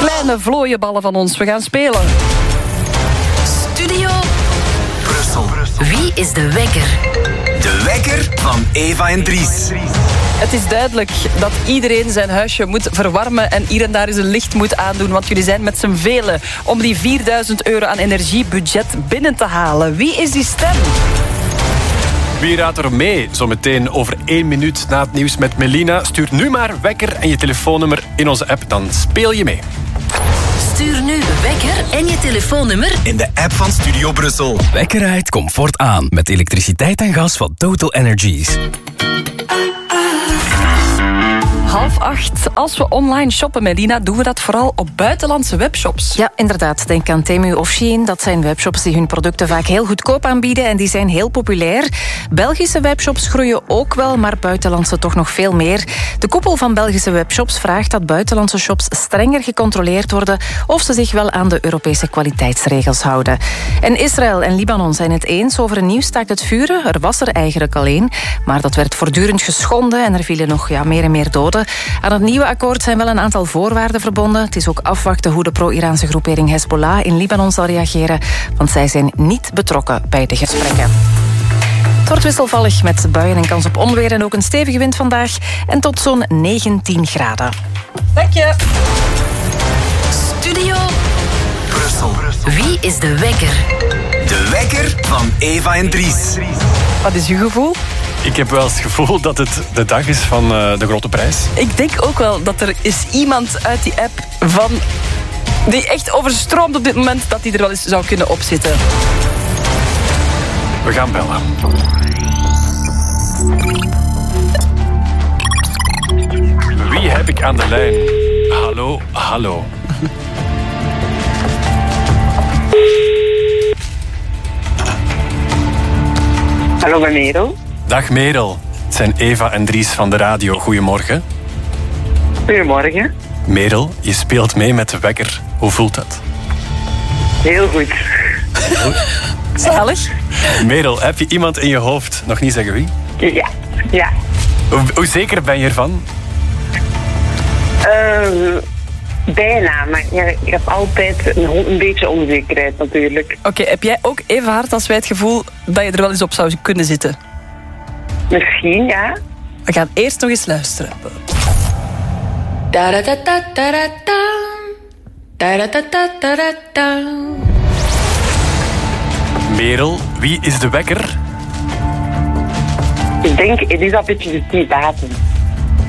Kleine vlooienballen van ons. We gaan spelen. Studio Brussel. Wie is de wekker? De wekker van Eva en Dries. Het is duidelijk dat iedereen zijn huisje moet verwarmen en hier en daar eens een licht moet aandoen, want jullie zijn met z'n velen om die €4.000 aan energiebudget binnen te halen. Wie is die stem? Wie raadt er mee? Zometeen over 1 minuut na het nieuws met Melina. Stuur nu maar wekker en je telefoonnummer in onze app, dan speel je mee. Stuur nu wekker en je telefoonnummer In de app van Studio Brussel. Wekker uit, comfort aan. Met elektriciteit en gas van Total Energies. 7:30. Als we online shoppen, Melina, doen we dat vooral op buitenlandse webshops. Ja, inderdaad. Denk aan Temu of Shein. Dat zijn webshops die hun producten vaak heel goedkoop aanbieden en die zijn heel populair. Belgische webshops groeien ook wel, maar buitenlandse toch nog veel meer. De koepel van Belgische webshops vraagt dat buitenlandse shops strenger gecontroleerd worden of ze zich wel aan de Europese kwaliteitsregels houden. En Israël en Libanon zijn het eens over een nieuw staakt het vuren. Er was er eigenlijk al één, maar dat werd voortdurend geschonden en er vielen nog meer en meer doden. Aan het nieuwe akkoord zijn wel een aantal voorwaarden verbonden. Het is ook afwachten hoe de pro-Iraanse groepering Hezbollah in Libanon zal reageren, want zij zijn niet betrokken bij de gesprekken. Het wordt wisselvallig met buien en kans op onweer en ook een stevige wind vandaag en tot zo'n 19 graden. Dank je. Studio Brussel. Wie is de wekker? De wekker van Eva en Dries. Wat is uw gevoel? Ik heb wel het gevoel dat het de dag is van de grote prijs. Ik denk ook wel dat er is iemand uit die app van die echt overstroomt op dit moment dat die er wel eens zou kunnen opzitten. We gaan bellen. Wie heb ik aan de lijn? Hallo, hallo. Hallo, bij Merel. Dag Merel. Het zijn Eva en Dries van de radio. Goedemorgen. Goedemorgen. Merel, je speelt mee met de wekker. Hoe voelt dat? Heel goed. Zalig. Merel, heb je iemand in je hoofd? Nog niet zeggen wie? Ja. Hoe zeker ben je ervan? Bijna, maar ja, ik heb altijd een beetje onzekerheid natuurlijk. Oké, heb jij ook even hard als wij het gevoel dat je er wel eens op zou kunnen zitten? Misschien, ja. We gaan eerst nog eens luisteren. Merel, wie is de wekker? Ik denk Elisabeth Baten.